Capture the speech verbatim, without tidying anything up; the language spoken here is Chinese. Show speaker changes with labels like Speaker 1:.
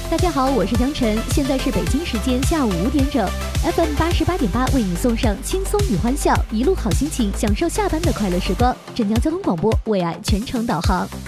Speaker 1: 大家好，我是江晨，现在是北京时间下午五点整 ，F M 八十八点八为你送上轻松与欢笑，一路好心情，享受下班的快乐时光。镇江交通广播为爱全程导航。